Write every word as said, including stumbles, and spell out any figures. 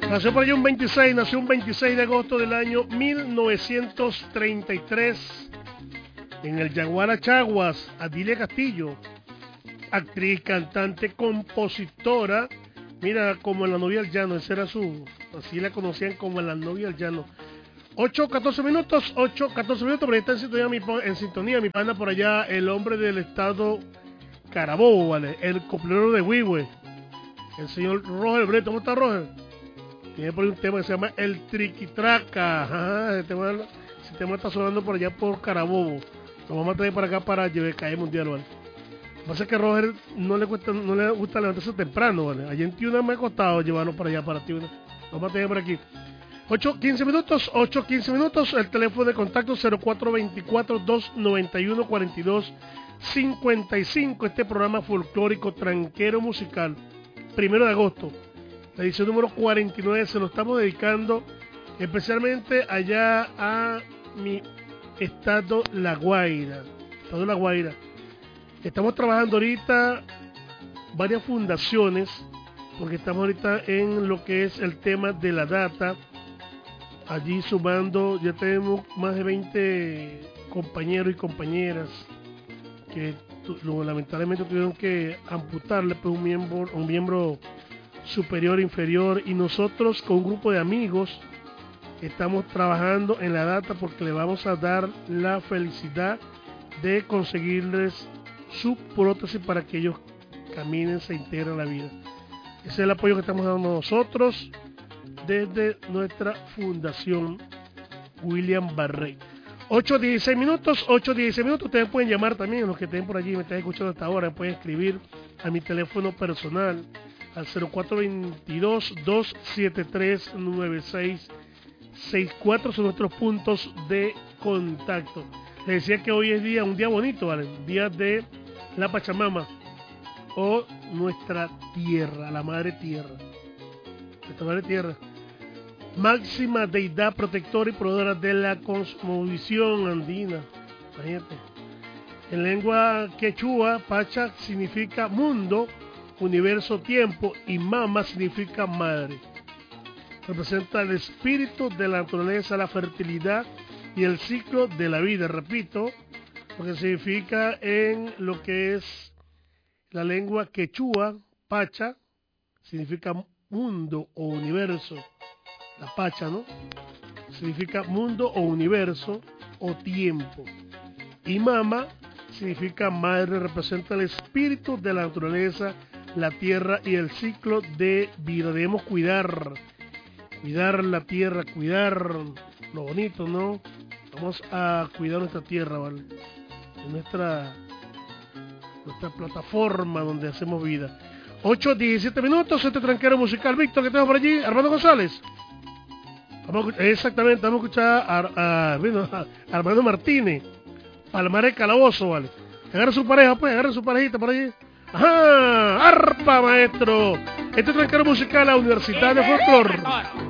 Nació por allí un veintiséis, nació un veintiséis de agosto del año mil novecientos treinta y tres en el Yaguara Chaguas. Adilia Castillo, actriz, cantante, compositora. Mira, como en La Novia del Llano, ese era su, así la conocían, como en La Novia del Llano. ocho, catorce minutos, ocho, catorce minutos, pero ahí está en sintonía, mi, en sintonía, mi pana por allá, el hombre del estado Carabobo, ¿vale? El coplero de Huihue, el señor Roger Breto. ¿Cómo está, Roger? Tiene por ahí un tema que se llama El Triquitraca. Ajá, ese tema, ese tema está sonando por allá por Carabobo. Lo vamos a traer para acá para J B K E Mundial, ¿vale? Lo que pasa es que a Roger no le, cuesta, no le gusta levantarse temprano, ¿vale? Allí en Tiuna me ha costado llevarnos para allá, para Tiuna. Lo vamos a tener por aquí. ocho, quince minutos, ocho, quince minutos. El teléfono de contacto cero cuatro veinticuatro, doscientos noventa y uno, cuarenta y dos cincuenta y cinco. Este programa folclórico tranquero musical, primero de agosto. La edición número cuarenta y nueve, se lo estamos dedicando especialmente allá a mi estado La Guaira. Estado La Guaira. Estamos trabajando ahorita varias fundaciones, porque estamos ahorita en lo que es el tema de la data. Allí sumando, ya tenemos más de veinte compañeros y compañeras que tu, lamentablemente tuvieron que amputarle pues, un miembro, un miembro superior, inferior, y nosotros con un grupo de amigos estamos trabajando en la data porque le vamos a dar la felicidad de conseguirles su prótesis para que ellos caminen, se integren a la vida. Ese es el apoyo que estamos dando nosotros desde nuestra fundación William Barré. ocho dieciséis minutos, ocho dieciséis minutos. Ustedes pueden llamar también, los que estén por allí, me están escuchando hasta ahora, pueden escribir a mi teléfono personal al cero cuatro veintidós, doscientos setenta y tres, noventa y seis sesenta y cuatro. Son nuestros puntos de contacto. Les decía que hoy es día, un día bonito, ¿vale? Día de la Pachamama o nuestra tierra, la madre tierra. Nuestra madre tierra, máxima deidad protectora y proveedora de la cosmovisión andina. Imagínate. En lengua quechua, Pacha significa mundo, universo, tiempo, y Mama significa madre. Representa el espíritu de la naturaleza, la fertilidad y el ciclo de la vida. Repito, lo que significa en lo que es la lengua quechua, Pacha significa mundo o universo. La Pacha, ¿no? Significa mundo o universo o tiempo. Y Mama significa madre, representa el espíritu de la naturaleza, la tierra y el ciclo de vida. Debemos cuidar, cuidar la tierra, cuidar lo bonito, ¿no? Vamos a cuidar nuestra tierra, ¿vale? Nuestra, nuestra plataforma donde hacemos vida. ocho, diecisiete minutos, este tranquero musical. Víctor, ¿qué tenemos por allí? Armando González. Vamos a, exactamente, vamos a escuchar a, a, bueno, a Armando Martínez, Palmares Calabozo, ¿vale? Agarra su pareja, pues, agarra su parejita por allí. ¡Ajá! ¡Arpa, maestro! Este tranquero musical, la Universidad de Folklore.